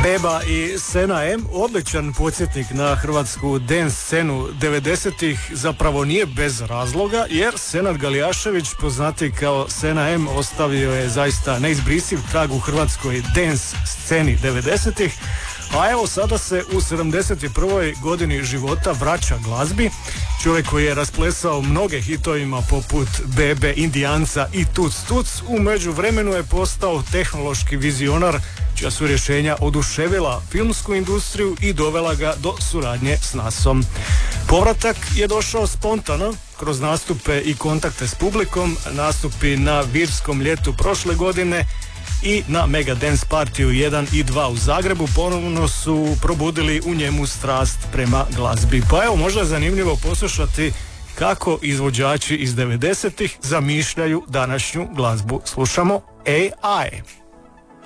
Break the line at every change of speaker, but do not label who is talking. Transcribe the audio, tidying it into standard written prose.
Beba i Sena M, odličan podsjetnik na hrvatsku dance scenu 90-ih, zapravo nije bez razloga, jer Senad Galijašević, poznati kao Sena M, ostavio je zaista neizbrisiv trag u hrvatskoj dance sceni 90-ih, a evo sada se u 71. godini života vraća glazbi. Čovjek koji je rasplesao mnoge hitovima poput Bebe, Indijanca i Tuc Tuc, u međuvremenu je postao tehnološki vizionar čija su rješenja oduševila filmsku industriju i dovela ga do suradnje s NASA-om. Povratak je došao spontano, kroz nastupe i kontakte s publikom, nastupi na Virskom ljetu prošle godine i na Mega Dance Partiju 1 i 2 u Zagrebu ponovno su probudili u njemu strast prema glazbi. Pa evo, možda je zanimljivo poslušati kako izvođači iz 90-ih zamišljaju današnju glazbu. Slušamo AI.